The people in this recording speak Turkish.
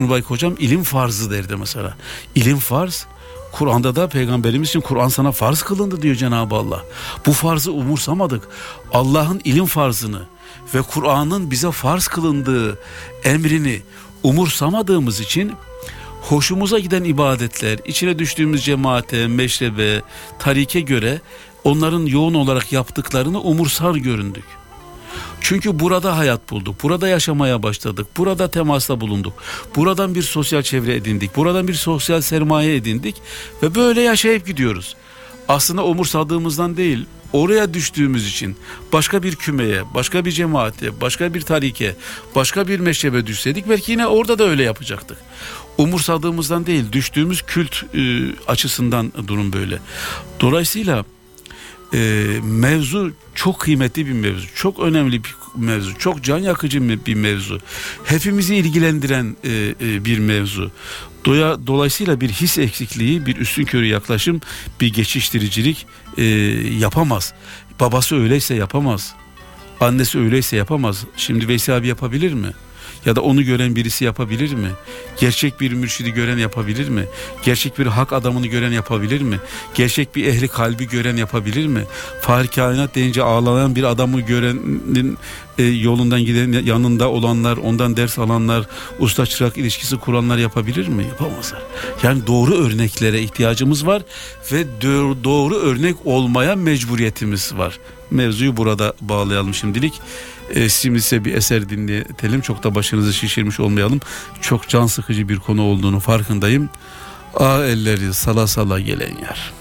Mübarek hocam ilim farzı derdi mesela. İlim farz. Kur'an'da da Peygamberimiz için Kur'an sana farz kılındı diyor Cenab-ı Allah. Bu farzı umursamadık. Allah'ın ilim farzını ve Kur'an'ın bize farz kılındığı emrini umursamadığımız için hoşumuza giden ibadetler, içine düştüğümüz cemaate, meşrebe, tarike göre onların yoğun olarak yaptıklarını umursar göründük. Çünkü burada hayat bulduk, burada yaşamaya başladık, burada temasta bulunduk, buradan bir sosyal çevre edindik, buradan bir sosyal sermaye edindik ve böyle yaşayıp gidiyoruz. Aslında umursadığımızdan değil, oraya düştüğümüz için başka bir kümeye, başka bir cemaate, başka bir tarike, başka bir meşrebe düşseydik belki yine orada da öyle yapacaktık. Umursadığımızdan değil, düştüğümüz kült açısından durum böyle. Dolayısıyla mevzu çok kıymetli bir mevzu, çok önemli bir mevzu, çok can yakıcı bir mevzu, hepimizi ilgilendiren bir mevzu. Dolayısıyla bir his eksikliği, bir üstünkörü yaklaşım, bir geçiştiricilik yapamaz. Babası öyleyse yapamaz, annesi öyleyse yapamaz. Şimdi Veysi abi yapabilir mi? Ya da onu gören birisi yapabilir mi? Gerçek bir mürşidi gören yapabilir mi? Gerçek bir hak adamını gören yapabilir mi? Gerçek bir ehli kalbi gören yapabilir mi? Fahri kainat deyince ağlayan bir adamı görenin yolundan giden, yanında olanlar, ondan ders alanlar, usta çırak ilişkisi kuranlar yapabilir mi? Yapamazlar. Yani doğru örneklere ihtiyacımız var ve doğru örnek olmaya mecburiyetimiz var. Mevzuyu burada bağlayalım şimdilik. Şimdi ise bir eser dinleyelim. Çok da başınızı şişirmiş olmayalım. Çok can sıkıcı bir konu olduğunu farkındayım. Ah elleri sala sala gelen yer.